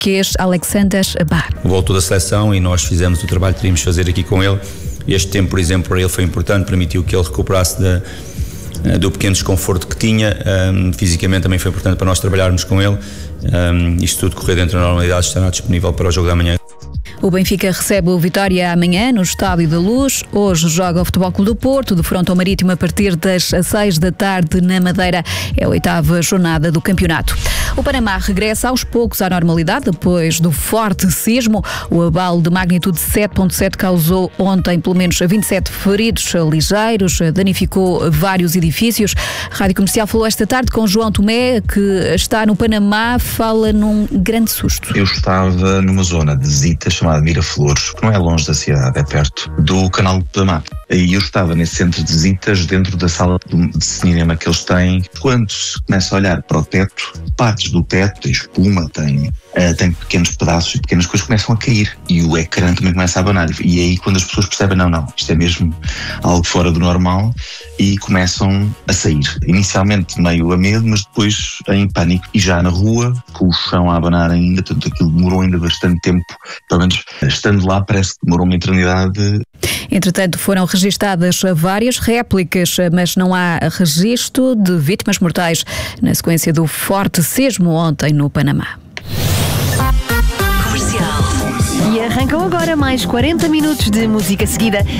norueguês Alexander Bach. Voltou da seleção e nós fizemos o trabalho que teríamos de fazer aqui com ele. Este tempo, por exemplo, para ele foi importante, permitiu que ele recuperasse do pequeno desconforto que tinha. Fisicamente também foi importante para nós trabalharmos com ele. Isto tudo correr dentro da normalidade, estará disponível para o jogo da manhã. O Benfica recebe o Vitória amanhã no Estádio da Luz. Hoje joga o Futebol Clube do Porto, de fronte ao Marítimo, a partir das 6 da tarde na Madeira. É a 8ª jornada do campeonato. O Panamá regressa aos poucos à normalidade depois do forte sismo. O abalo de magnitude 7.7 causou ontem pelo menos 27 feridos ligeiros, danificou vários edifícios. A Rádio Comercial falou esta tarde com João Tomé, que está no Panamá, fala num grande susto. Eu estava numa zona de Zita chamada Miraflores, que não é longe da cidade, é perto do Canal do Panamá. E eu estava nesse centro de visitas, dentro da sala de cinema que eles têm. Quando se começa a olhar para o teto, partes do teto, tem espuma, tem pequenos pedaços e pequenas coisas começam a cair. E o ecrã também começa a abanar. E aí quando as pessoas percebem, não, isto é mesmo algo fora do normal, e começam a sair. Inicialmente meio a medo, mas depois em pânico. E já na rua, com o chão a abanar ainda, portanto aquilo demorou ainda bastante tempo. Pelo menos estando lá parece que demorou uma eternidade. Entretanto, foram registadas várias réplicas, mas não há registro de vítimas mortais na sequência do forte sismo ontem no Panamá. E arrancam agora mais 40 minutos de música seguida.